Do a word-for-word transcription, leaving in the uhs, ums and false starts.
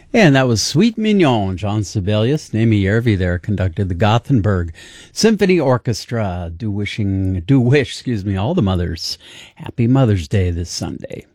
And that was Sweet Mignon. John Sibelius, Naomi Järvi there conducted the Gothenburg Symphony Orchestra. Do wishing, do wish, excuse me, all the mothers happy Mother's Day this Sunday.